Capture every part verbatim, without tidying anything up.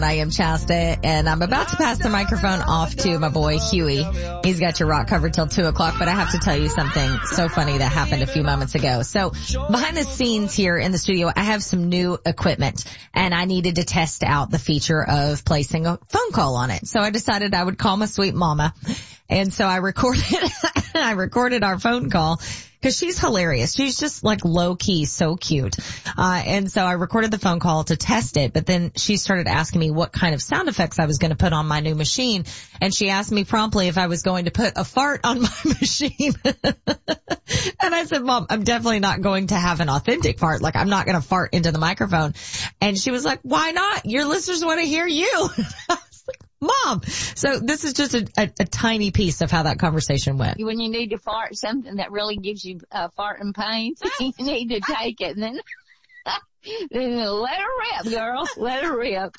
I am Chasta, and I'm about to pass the microphone off to my boy Huey. He's got your rock covered till two o'clock, but I have to tell you something so funny that happened a few moments ago. So behind the scenes here in the studio, I have some new equipment, and I needed to test out the feature of placing a phone call on it. So I decided I would call my sweet mama, and so I recorded, I recorded our phone call. Cause she's hilarious. She's just like low key, so cute. Uh, and so I recorded the phone call to test it, but then she started asking me what kind of sound effects I was going to put on my new machine. And she asked me promptly if I was going to put a fart on my machine. And I said, Mom, I'm definitely not going to have an authentic fart. Like, I'm not going to fart into the microphone. And she was like, why not? Your listeners want to hear you. Mom. So this is just a, a, a tiny piece of how that conversation went. When you need to fart something that really gives you uh, farting pain, you need to take it and then, then let her rip, girl. Let her rip.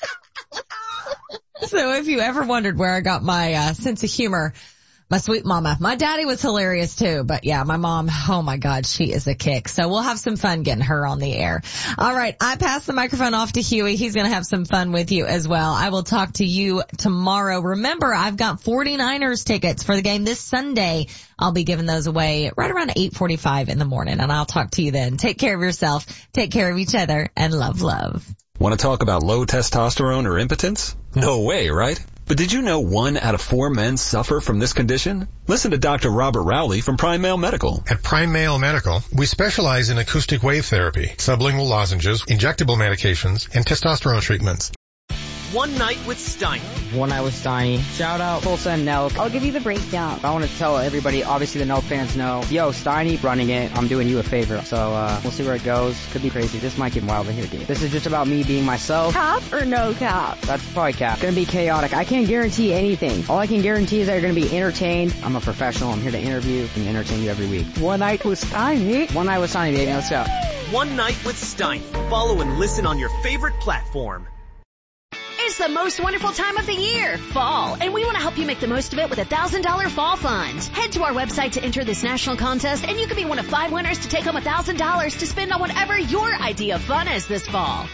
So if you ever wondered where I got my uh, sense of humor, my sweet mama. My daddy was hilarious too, but yeah, my mom, oh my God, she is a kick. So we'll have some fun getting her on the air. All right, I pass the microphone off to Huey. He's going to have some fun with you as well. I will talk to you tomorrow. Remember, I've got forty-niners tickets for the game this Sunday. I'll be giving those away right around eight forty-five in the morning, and I'll talk to you then. Take care of yourself, take care of each other, and love, love. Want to talk about low testosterone or impotence? No way, right? But did you know one out of four men suffer from this condition? Listen to Doctor Robert Rowley from Prime Male Medical. At Prime Male Medical, we specialize in acoustic wave therapy, sublingual lozenges, injectable medications, and testosterone treatments. One Night with Steiny. One Night with Steiny. Shout out Tulsa and Nelk. I'll give you the breakdown. I want to tell everybody, obviously the Nelk fans know, yo, Steiny running it. I'm doing you a favor. So, uh, we'll see where it goes. Could be crazy. This might get wild in here, dude. This is just about me being myself. Cap or no cap? That's probably cap. Gonna be chaotic. I can't guarantee anything. All I can guarantee is that you're gonna be entertained. I'm a professional. I'm here to interview and entertain you every week. One Night with Steiny. One Night with Steiny, baby. Let's go. One Night with Steiny. Follow and listen on your favorite platform. It's the most wonderful time of the year, fall, and we want to help you make the most of it with a one thousand dollars fall fund. Head to our website to enter this national contest, and you can be one of five winners to take home one thousand dollars to spend on whatever your idea of fun is this fall.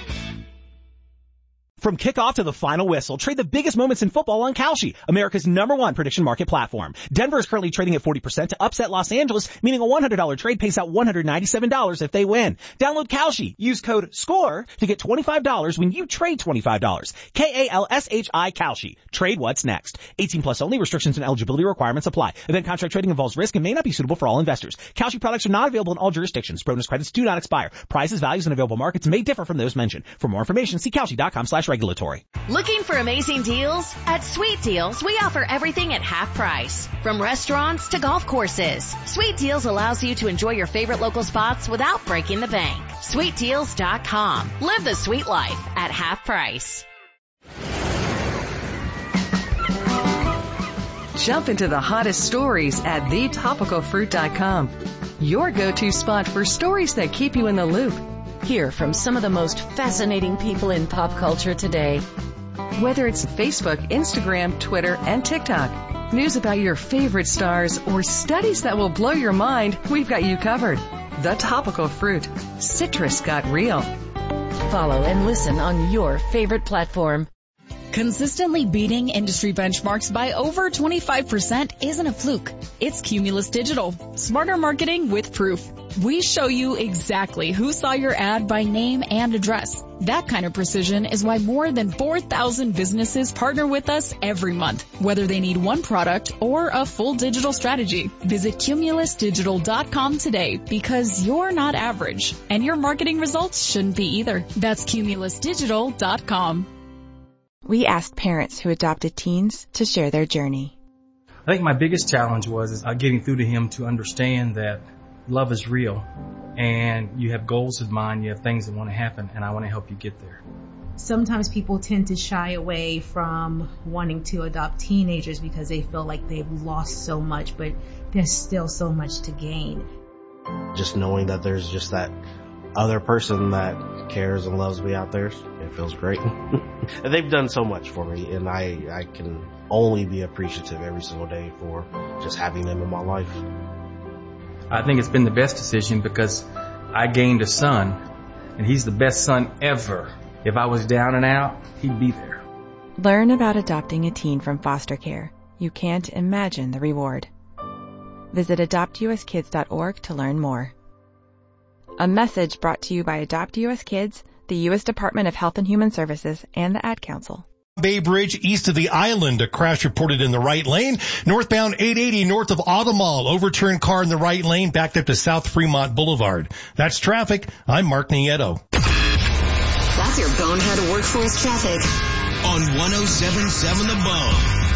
From kickoff to the final whistle, trade the biggest moments in football on Kalshi, America's number one prediction market platform. Denver is currently trading at forty percent to upset Los Angeles, meaning a one hundred dollars trade pays out one hundred ninety-seven dollars if they win. Download Kalshi. Use code SCORE to get twenty-five dollars when you trade twenty-five dollars. K A L S H I Kalshi. Trade what's next. eighteen plus only. Restrictions and eligibility requirements apply. Event contract trading involves risk and may not be suitable for all investors. Kalshi products are not available in all jurisdictions. Bonus credits do not expire. Prices, values, and available markets may differ from those mentioned. For more information, see Kalshi.com slash regulatory. Looking for amazing deals? At Sweet Deals, we offer everything at half price. From restaurants to golf courses. Sweet Deals allows you to enjoy your favorite local spots without breaking the bank. Sweet Deals dot com. Live the sweet life at half price. Jump into the hottest stories at the topical fruit dot com. Your go-to spot for stories that keep you in the loop. Hear from some of the most fascinating people in pop culture today. Whether it's Facebook, Instagram, Twitter, and TikTok, news about your favorite stars, or studies that will blow your mind, we've got you covered. The Topical Fruit. Citrus got real. Follow and listen on your favorite platform. Consistently beating industry benchmarks by over twenty-five percent isn't a fluke. It's Cumulus Digital. Smarter marketing with proof. We show you exactly who saw your ad by name and address. That kind of precision is why more than four thousand businesses partner with us every month, whether they need one product or a full digital strategy. Visit Cumulus Digital dot com today because you're not average, and your marketing results shouldn't be either. That's Cumulus Digital dot com. We asked parents who adopted teens to share their journey. I think my biggest challenge was is, uh, getting through to him to understand that love is real and you have goals in mind, you have things that want to happen, and I want to help you get there. Sometimes people tend to shy away from wanting to adopt teenagers because they feel like they've lost so much, but there's still so much to gain. Just knowing that there's just that other person that cares and loves me out there, it feels great. And they've done so much for me, and I, I can only be appreciative every single day for just having them in my life. I think it's been the best decision because I gained a son, and he's the best son ever. If I was down and out, he'd be there. Learn about adopting a teen from foster care. You can't imagine the reward. Visit adopt u s kids dot org to learn more. A message brought to you by Adopt U S Kids, the U S Department of Health and Human Services, and the Ad Council. Bay Bridge east of the island, a crash reported in the right lane. Northbound eight eighty north of Automall, overturned car in the right lane backed up to South Fremont Boulevard. That's traffic. I'm Mark Nieto. That's your bonehead workforce traffic. On one oh seven point seven The Bone.